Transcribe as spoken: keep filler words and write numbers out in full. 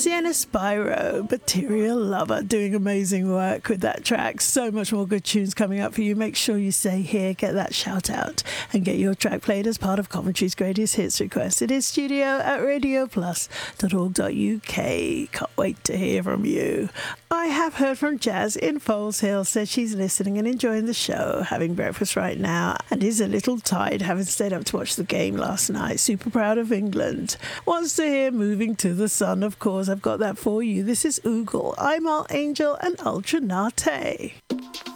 Sienna Spyro, Material Lover, doing amazing work with that track. So much more good tunes coming up for you. Make sure you stay here, get that shout out, and get your track played as part of Coventry's Greatest Hits request. It is studio at radio plus dot org dot U K. Can't wait to hear from you. I have heard from Jazz in Foles Hill, says she's listening and enjoying the show, having breakfast right now, and is a little tired having stayed up to watch the game last night. Super proud of England. Wants to hear Moving to the Sun, of course. I've got that for you. This is Oogle, I'm All Angel and Ultra Nate.